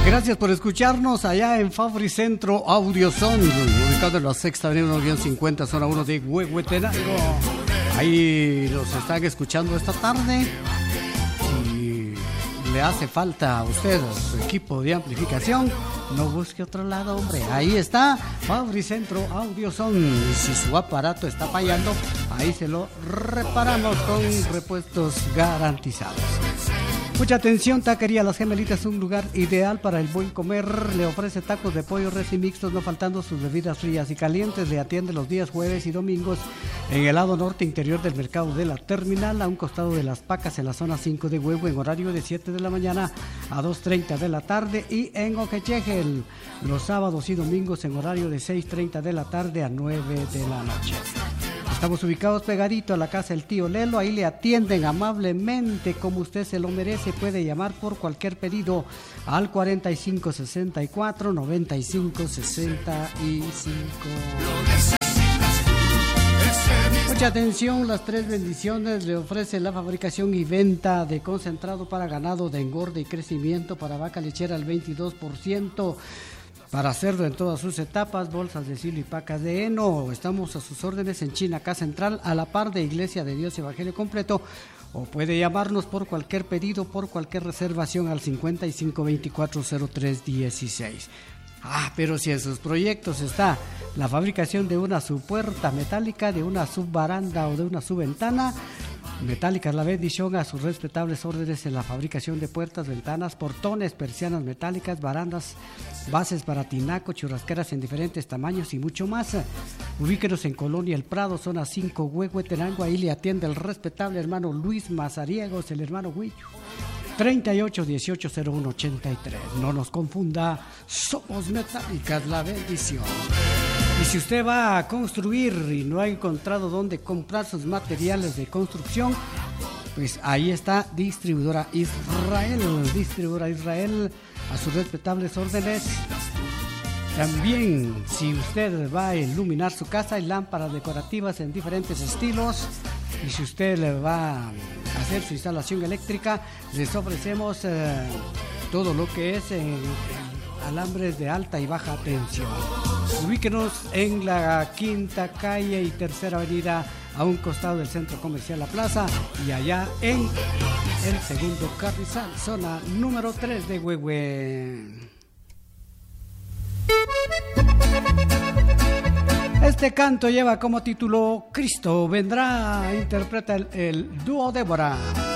Gracias por escucharnos allá en Fabricentro Audiozón, ubicado en la Sexta Avenida 1-50, zona 1 de Huehuetenango. Ahí los están escuchando esta tarde. Si le hace falta a usted su equipo de amplificación, no busque otro lado, hombre. Ahí está Fabricentro Audiozón. Y si su aparato está fallando, ahí se lo reparamos con repuestos garantizados. Mucha atención, Taquería Las Gemelitas, un lugar ideal para el buen comer. Le ofrece tacos de pollo, res y mixtos, no faltando sus bebidas frías y calientes. Le atiende los días jueves y domingos en el lado norte interior del mercado de la terminal, a un costado de Las Pacas, en la zona 5 de Huevo, en horario de 7 de la mañana a 2:30 de la tarde. Y en Oquechegel, los sábados y domingos en horario de 6:30 de la tarde a 9 de la noche. Estamos ubicados pegadito a la casa del tío Lelo. Ahí le atienden amablemente como usted se lo merece. Puede llamar por cualquier pedido al 4564-9565. Mucha atención, las tres bendiciones le ofrece la fabricación y venta de concentrado para ganado de engorde y crecimiento, para vaca lechera al 22%. Para cerdo en todas sus etapas, bolsas de silo y pacas de heno. Estamos a sus órdenes en Chinacá Central, a la par de Iglesia de Dios Evangelio Completo. O puede llamarnos por cualquier pedido, por cualquier reservación al 55240316. Pero si en sus proyectos está la fabricación de una subpuerta metálica, de una subbaranda o de una subventana, Metálicas La Bendición a sus respetables órdenes en la fabricación de puertas, ventanas, portones, persianas metálicas, barandas, bases para tinaco, churrasqueras en diferentes tamaños y mucho más. Ubíquenos en Colonia El Prado, zona 5, Huehuetenango. Ahí le atiende el respetable hermano Luis Mazariegos, el hermano Huillo. 38180183. No nos confunda, somos Metálicas La Bendición. Y si usted va a construir y no ha encontrado dónde comprar sus materiales de construcción, pues ahí está Distribuidora Israel. Distribuidora Israel a sus respetables órdenes. También, si usted va a iluminar su casa, hay lámparas decorativas en diferentes estilos. Y si usted le va a hacer su instalación eléctrica, les ofrecemos todo lo que es alambres de alta y baja tensión. Ubíquenos en la Quinta Calle y Tercera Avenida, a un costado del Centro Comercial La Plaza, y allá en el Segundo Carrizal, zona número 3 de Huehue. Este canto lleva como título Cristo Vendrá. Interpreta el dúo Débora.